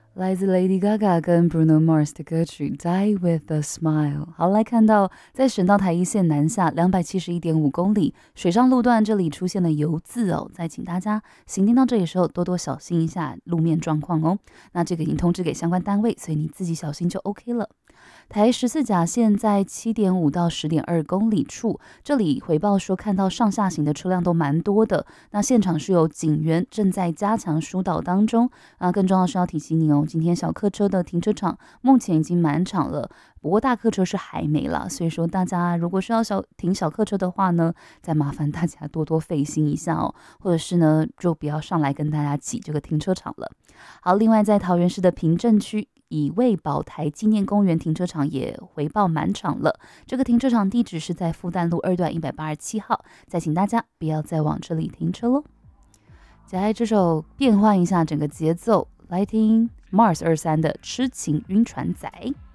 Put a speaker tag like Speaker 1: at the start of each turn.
Speaker 1: 来自 Lady Gaga 跟 Bruno Mars 的歌曲 Die with a Smile。 好，来看到在省道台一线南下271.5公里水上路段，这里出现了油渍哦，再请大家行进到这里的时候多多小心一下路面状况哦。那这个已经通知给相关单位，所以你自己小心就 OK 了。台14甲线在7.5到10.2公里处，这里回报说看到上下行的车辆都蛮多的，那现场是有警员正在加强疏导当中。更重要的是要提醒你哦，今天小客车的停车场目前已经满场了，不过大客车是还没啦，所以说大家如果是要停小客车的话呢，再麻烦大家多多费心一下哦，或者是呢就不要上来跟大家挤这个停车场了。好，另外在桃园市的平镇区以卫宝台纪念公园停车场也回报满场了，这个停车场地址是在复旦路2段187号，再请大家不要再往这里停车咯。接下来这首变换一下整个节奏，来听 Mars 23的痴情晕船仔。